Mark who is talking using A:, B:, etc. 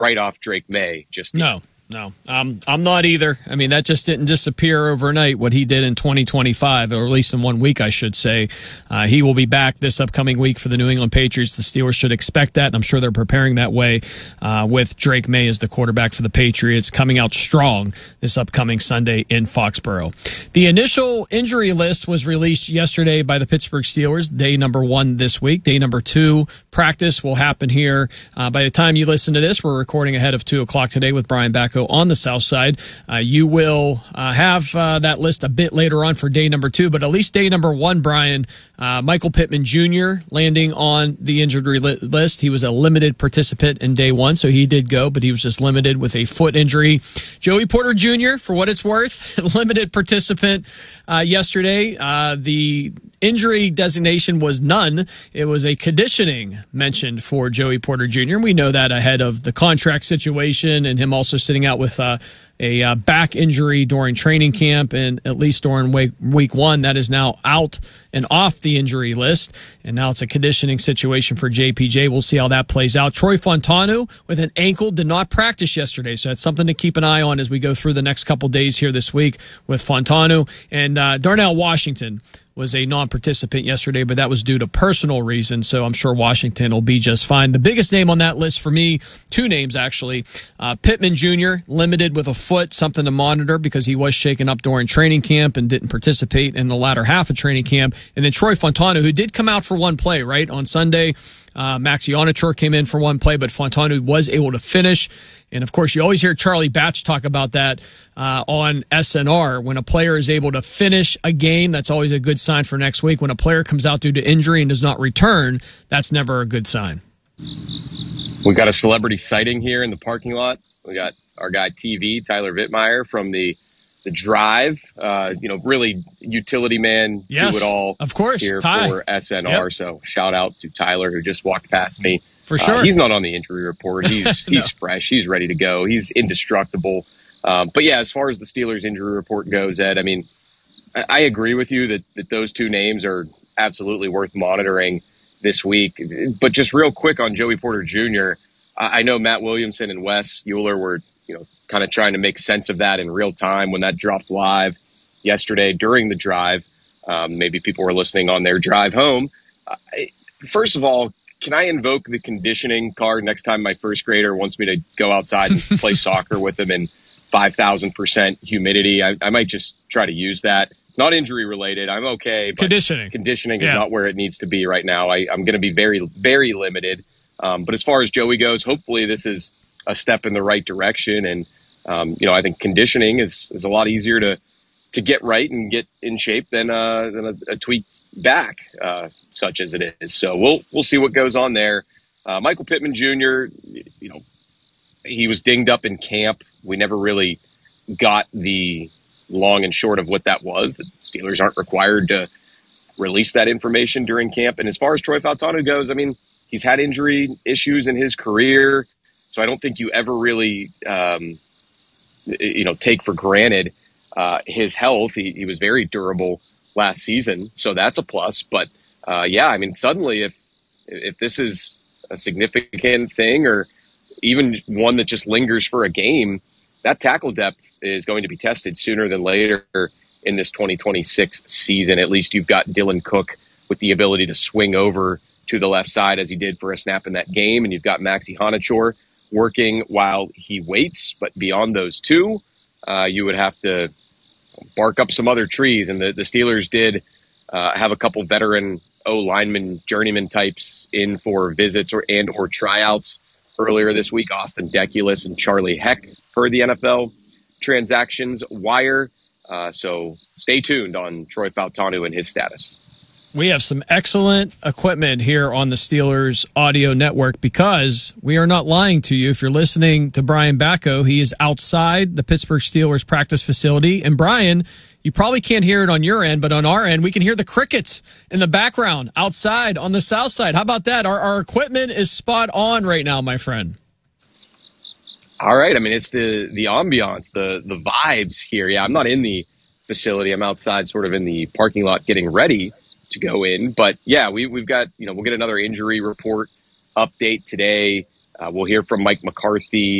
A: write off Drake May just
B: yet. No, I'm not either. I mean, that just didn't disappear overnight, what he did in 2025, or at least in 1 week, I should say. He will be back this upcoming week for the New England Patriots. The Steelers should expect that, and I'm sure they're preparing that way with Drake May as the quarterback for the Patriots, coming out strong this upcoming Sunday in Foxborough. The initial injury list was released yesterday by the Pittsburgh Steelers, day number 1 this week. Day number 2, practice will happen here. By the time you listen to this, we're recording ahead of 2 o'clock today with Brian Bacco on the south side. You will have that list a bit later on for day number 2, but at least day number 1, Brian, Michael Pittman Jr. landing on the injury list. He was a limited participant in day 1, so he did go, but he was just limited with a foot injury. Joey Porter Jr., for what it's worth, limited participant yesterday. The injury designation was none. It was a conditioning mentioned for Joey Porter Jr. We know that ahead of the contract situation and him also sitting out with a back injury during training camp, and at least during week 1, that is now out and off the injury list. And now it's a conditioning situation for JPJ. We'll see how that plays out. Troy Fontanu with an ankle did not practice yesterday, so that's something to keep an eye on as we go through the next couple days here this week with Fontanu. And Darnell Washington was a non-participant yesterday, but that was due to personal reasons, so I'm sure Washington will be just fine. The biggest name on that list for me, 2 names actually, Pittman Jr., limited with a foot, something to monitor because he was shaken up during training camp and didn't participate in the latter half of training camp. And then Troy Fontanu, who did come out for 1 play, right, on Sunday. Maxi Onachor came in for 1 play, but Fontanu was able to finish. And, of course, you always hear Charlie Batch talk about that on SNR. When a player is able to finish a game, that's always a good sign for next week. When a player comes out due to injury and does not return, that's never a good sign.
A: We got a celebrity sighting here in the parking lot. We got our guy TV, Tyler Vittmeyer from the drive, really utility man,
B: yes,
A: do it all,
B: of course,
A: here
B: Ty.
A: For SNR.
B: Yep.
A: So shout out to Tyler, who just walked past me.
B: For sure.
A: He's not on the injury report. He's fresh. He's ready to go. He's indestructible. But yeah, as far as the Steelers injury report goes, Ed, I mean, I agree with you that those 2 names are absolutely worth monitoring this week. But just real quick on Joey Porter Jr., I know Matt Williamson and Wes Euler were, kind of trying to make sense of that in real time when that dropped live yesterday during the drive. Maybe people were listening on their drive home. First of all, can I invoke the conditioning card next time my first grader wants me to go outside and play soccer with them in 5,000% humidity? I might just try to use that. It's not injury related. I'm okay. But conditioning is not where it needs to be right now. I'm going to be very, very limited. But as far as Joey goes, hopefully this is a step in the right direction. And, I think conditioning is a lot easier to get right and get in shape than a tweak back, such as it is. So we'll see what goes on there. Michael Pittman Jr., he was dinged up in camp. We never really got the long and short of what that was. The Steelers aren't required to release that information during camp. And as far as Troy Fontanu goes, I mean, he's had injury issues in his career, so I don't think you ever really, take for granted his health. He was very durable last season, so that's a plus. But I mean, suddenly if this is a significant thing or even one that just lingers for a game, that tackle depth is going to be tested sooner than later in this 2026 season. At least you've got Dylan Cook with the ability to swing over to the left side as he did for a snap in that game, and you've got Maxi Onachor working while he waits. But beyond those 2, you would have to bark up some other trees. And the Steelers did have a couple veteran O-lineman, journeyman types in for visits or tryouts earlier this week. Austin Deculus and Charlie Heck per the NFL Transactions Wire. So stay tuned on Troy Fontanu and his status.
B: We have some excellent equipment here on the Steelers audio network because we are not lying to you. If you're listening to Brian Bacco, he is outside the Pittsburgh Steelers practice facility. And Brian, you probably can't hear it on your end, but on our end, we can hear the crickets in the background outside on the south side. How about that? Our equipment is spot on right now, my friend.
A: All right. I mean, it's the ambiance, the vibes here. Yeah, I'm not in the facility. I'm outside sort of in the parking lot getting ready to go in. But yeah, we've got, we'll get another injury report update today. We'll hear from Mike McCarthy